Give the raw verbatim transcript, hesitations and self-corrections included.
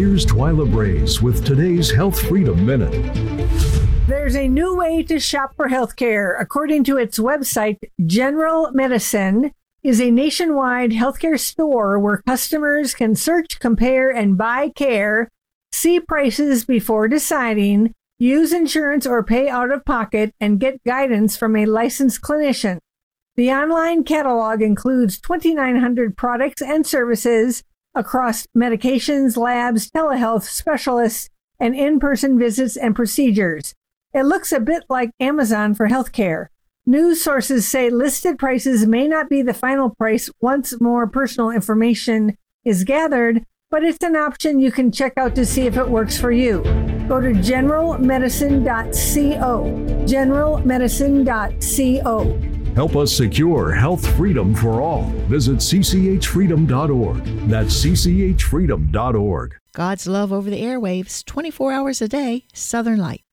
Here's Twyla Braze with today's Health Freedom Minute. There's a new way to shop for healthcare. According to its website, General Medicine is a nationwide healthcare store where customers can search, compare, and buy care, see prices before deciding, use insurance or pay out of pocket, and get guidance from a licensed clinician. The online catalog includes twenty-nine hundred products and services across medications, labs, telehealth specialists, and in-person visits and procedures. It looks a bit like Amazon for healthcare. News sources say listed prices may not be the final price once more personal information is gathered, but it's an option you can check out to see if it works for you. Go to general medicine dot co. general medicine dot co. Help us secure health freedom for all. Visit c c h freedom dot org. That's c c h freedom dot org. God's love over the airwaves, twenty-four hours a day, Southern Light.